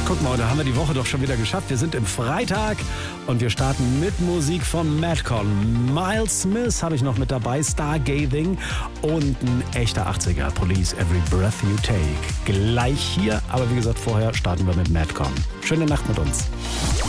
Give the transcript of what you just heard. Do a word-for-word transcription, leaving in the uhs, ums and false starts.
Guck mal, da haben wir die Woche doch schon wieder geschafft. Wir sind im Freitag und wir starten mit Musik von Madcon. Miles Smith habe ich noch mit dabei, Stargazing und ein echter achtziger, Police, Every Breath You Take. Gleich hier, aber wie gesagt, vorher starten wir mit Madcon. Schöne Nacht mit uns.